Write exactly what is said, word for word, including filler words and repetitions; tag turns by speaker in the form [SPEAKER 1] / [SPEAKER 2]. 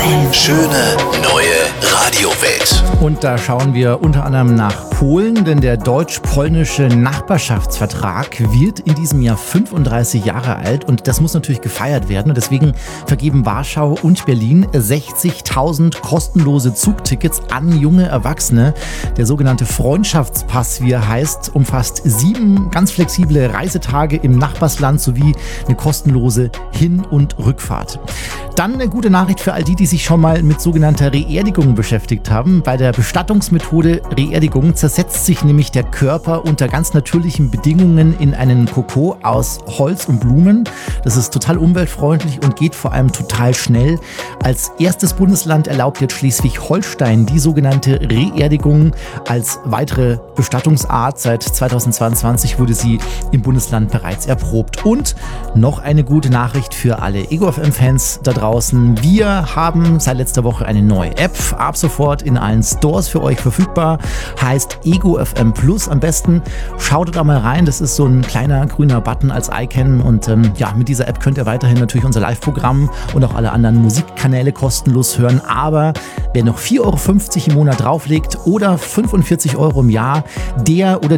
[SPEAKER 1] M. Schöne neue Radiowelt.
[SPEAKER 2] Und da schauen wir unter anderem nach Polen, denn der deutsch-polnische Nachbarschaftsvertrag wird in diesem Jahr fünfunddreißig Jahre alt und das muss natürlich gefeiert werden. Und deswegen vergeben Warschau und Berlin sechzigtausend kostenlose Zugtickets an junge Erwachsene. Der sogenannte Freundschaftspass, wie er heißt, umfasst sieben ganz flexible Reisetage im Nachbarsland sowie eine kostenlose Hin- und Rückfahrt. Dann eine gute Nachricht für all die, die sich schon mal mit sogenannter Reerdigung beschäftigt haben. Bei der Bestattungsmethode Reerdigung zersetzt sich nämlich der Körper unter ganz natürlichen Bedingungen in einen Kokon aus Holz und Blumen. Das ist total umweltfreundlich und geht vor allem total schnell. Als erstes Bundesland erlaubt jetzt Schleswig-Holstein die sogenannte Reerdigung als weitere Bestattungsart. Seit zweitausendzweiundzwanzig wurde sie im Bundesland bereits erprobt. Und noch eine gute Nachricht für alle Ego F M-Fans da draußen. Wir haben seit letzter Woche eine neue App, ab sofort in allen Stores für euch verfügbar, heißt Ego F M Plus. Am besten schaut da mal rein, das ist so ein kleiner grüner Button als Icon und ähm, ja, mit dieser App könnt ihr weiterhin natürlich unser Live-Programm und auch alle anderen Musikkanäle kostenlos hören, aber wer noch vier Euro fünfzig im Monat drauflegt oder fünfundvierzig Euro im Jahr, der oder